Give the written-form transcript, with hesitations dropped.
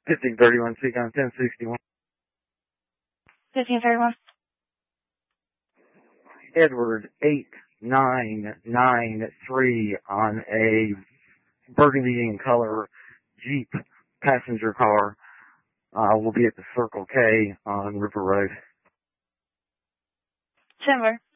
1531, speak on 1061. 1531. Edward 8993 on a burgundy in color Jeep passenger car. We'll be at the Circle K on River Road. Timber.